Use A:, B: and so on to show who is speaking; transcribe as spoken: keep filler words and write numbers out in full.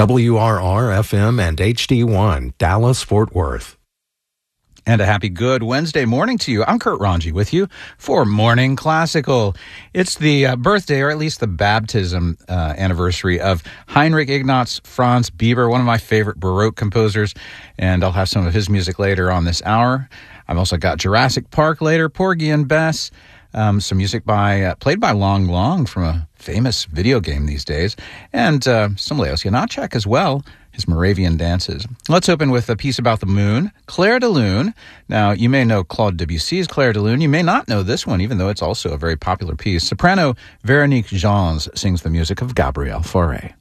A: W R R F M and H D one, Dallas-Fort Worth.
B: And a happy good Wednesday morning to you. I'm Kurt Ranji with you for Morning Classical. It's the uh, birthday, or at least the baptism uh, anniversary of Heinrich Ignaz Franz Bieber, one of my favorite Baroque composers, and I'll have some of his music later on this hour. I've also got Jurassic Park later, Porgy and Bess, um, some music by uh, played by Long Long from a famous video game these days, and uh, some Leos Janáček as well, his Moravian dances. Let's open with a piece about the moon, Clair de Lune. Now, you may know Claude Debussy's Clair de Lune. You may not know this one, even though it's also a very popular piece. Soprano Véronique Gens sings the music of Gabriel Fauré.